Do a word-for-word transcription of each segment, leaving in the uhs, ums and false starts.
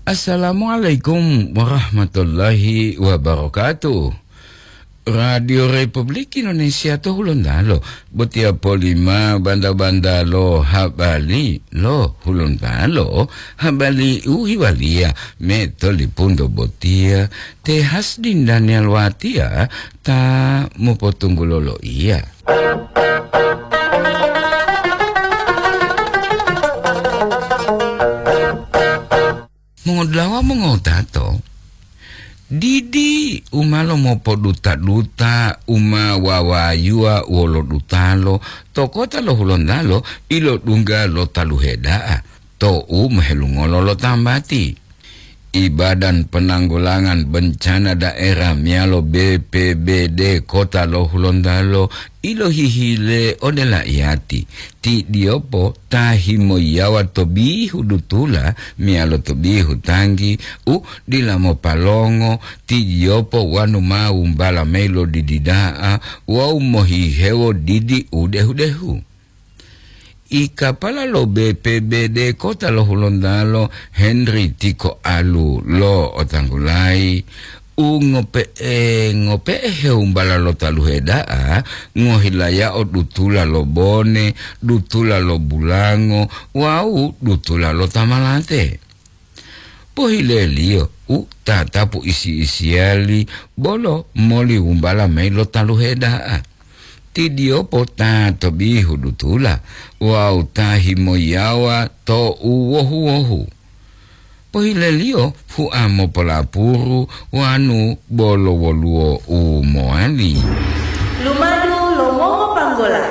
Assalamualaikum warahmatullahi wabarakatuh. Radio Republik Indonesia to Hulundalo. Betia polima banda-banda lo habali lo Hulundalo. Habali uhiwalia metoli pundo botia. Te Hasdin Daniel Watia ta mupotunggu lolo iya. Mengodlawa mengotato Didi umalo mopo duta-duta uma wawayua wolo dutalo tokota lo Hulundalo ilo dunga lo taluhedaa to umhelungolo lo tambati. Ibadan Penanggulangan Bencana Daerah Mialo B P B D Kota lo Hulundalo ilo hihile odela iati ti diopo tahimo yawa tobi hudutula mialo tobi hutangi u dilamo palongo ti diopo wanu mau mbala melo dididaa wau mohi hewo didi udehudehu. Ika pala lo B P B D Kota lo Hulundalo Henry Tiko Alu lo otanggulai u ngope e ngope he umbala lo taluhedaa ngohilaya o dutula lo bone dutula lo bulango wau dutula lo tamalate pohile lio u tatapu isi isiali bolo moli umbala me lo taluhedaa ti diopo ta tobi hudutula wau tahi moyawa to uwohu wohu pohile lio fu amo polapuru wanu bolo woluo umoali lumadu lomongo panggola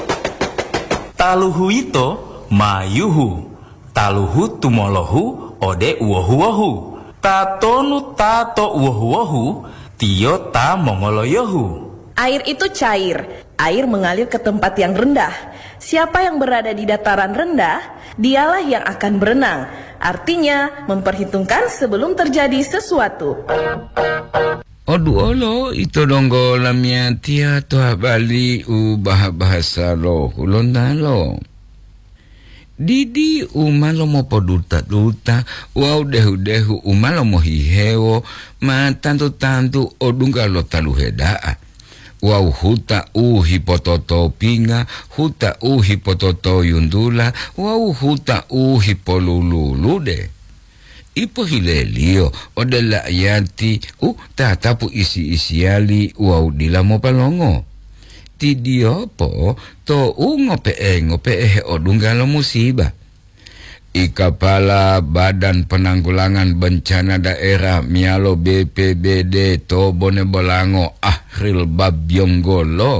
taluhu ito mayuhu taluhu tumolohu ode uwohu wohu tatonu tato uwohu wohu tio ta mongoloyohu. Air itu cair, air mengalir ke tempat yang rendah. Siapa yang berada di dataran rendah, dialah yang akan berenang. Artinya, memperhitungkan sebelum terjadi sesuatu. Odu olo, itu donggo lamia tia toha bali u bahasa lo Hulundalo. Didi umalo mo poduta-duta, wau dehu-dehu umalo mo hihewo, ma tantu-tantu odungga lo taluhedaa. Wau huta u hipototo pinga, huta u hipototo yundula, wau huta u hipolululude. Ipo hilelio, odela ayati u tatapu isi-isiali wau dilamo palongo. Tidiopo to u ngope-e ngope-e odunggalo musibah. Ikapala Badan Penanggulangan Bencana Daerah Mialo B P B D to Bone Bolango Ahril Babyonggolo